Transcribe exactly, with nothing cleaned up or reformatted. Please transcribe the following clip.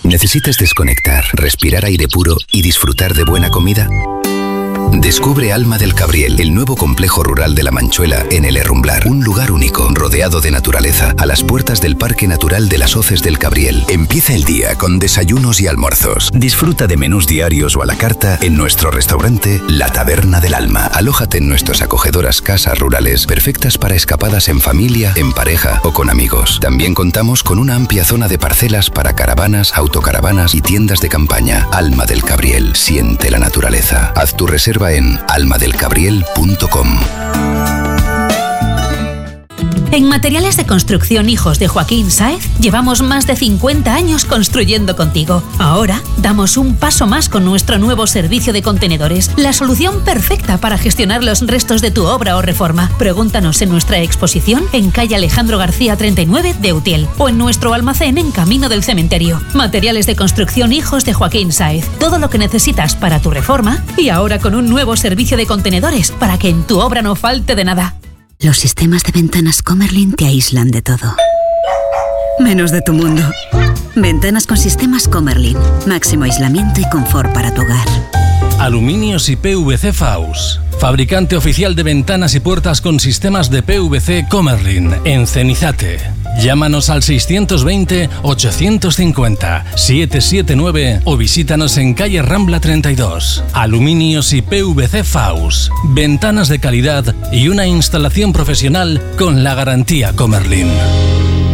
¿Necesitas desconectar, respirar aire puro y disfrutar de buena comida? Descubre Alma del Cabriel, el nuevo complejo rural de La Manchuela en El Herrumblar. Un lugar único, rodeado de naturaleza, a las puertas del Parque Natural de las Hoces del Cabriel. Empieza el día con desayunos y almuerzos. Disfruta de menús diarios o a la carta en nuestro restaurante La Taberna del Alma. Alójate en nuestras acogedoras casas rurales, perfectas para escapadas en familia, en pareja o con amigos. También contamos con una amplia zona de parcelas para caravanas, autocaravanas y tiendas de campaña. Alma del Cabriel, siente la naturaleza. Haz tu reserva en alma del cabriel punto com. En Materiales de Construcción Hijos de Joaquín Sáez llevamos más de cincuenta años construyendo contigo. Ahora damos un paso más con nuestro nuevo servicio de contenedores, la solución perfecta para gestionar los restos de tu obra o reforma. Pregúntanos en nuestra exposición en calle Alejandro García treinta y nueve de Utiel o en nuestro almacén en Camino del Cementerio. Materiales de Construcción Hijos de Joaquín Sáez. Todo lo que necesitas para tu reforma y ahora con un nuevo servicio de contenedores para que en tu obra no falte de nada. Los sistemas de ventanas Comerlin te aíslan de todo, menos de tu mundo. Ventanas con sistemas Comerlin. Máximo aislamiento y confort para tu hogar. Aluminios y P V C Faus. Fabricante oficial de ventanas y puertas con sistemas de P V C Comerlin en Cenizate. Llámanos al seiscientos veinte, ochocientos cincuenta, setecientos setenta y nueve o visítanos en calle Rambla treinta y dos. Aluminios y P V C Faus. Ventanas de calidad y una instalación profesional con la garantía Comerlin.